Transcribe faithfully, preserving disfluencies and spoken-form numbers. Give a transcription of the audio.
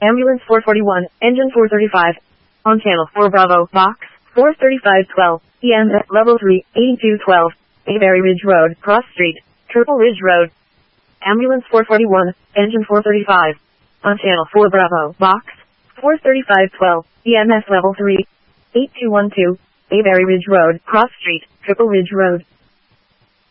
Ambulance four forty-one, engine four thirty-five. On channel four Bravo, box four thirty-five twelve, E M S level three, eighty-two twelve, Bayberry Ridge Road, Cross Street, Turtle Ridge Road. Ambulance four forty-one, engine four thirty-five. On channel four Bravo, box four thirty-five twelve, E M S level three, eight two one two, Bayberry Ridge Road, Cross Street, Triple Ridge Road.